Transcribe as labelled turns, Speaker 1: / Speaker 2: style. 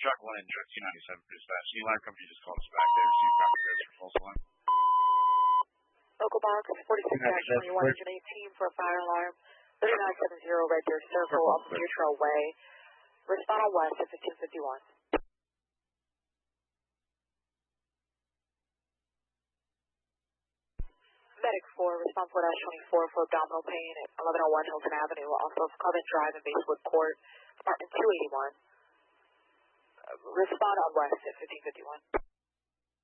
Speaker 1: truck 1 and truck 297 dispatch. Any line company just called us back. They received copy codes for false alarm.
Speaker 2: Local box 46-118 for fire alarm. 3970 Red Deer Circle off of Deer Trail Way. Respond on west at 1551. Medic 4, respond 4-24 for abdominal pain at 1101 Hilton Avenue off of Covent Drive and Basewood Court, apartment 281. Respond on west at 1551.